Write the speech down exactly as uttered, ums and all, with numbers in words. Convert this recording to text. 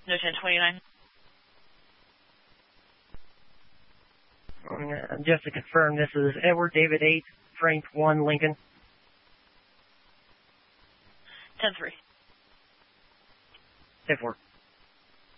No ten twenty-nine. Uh, just to confirm, this is Edward David eight, Frank one, Lincoln. ten three. ten four.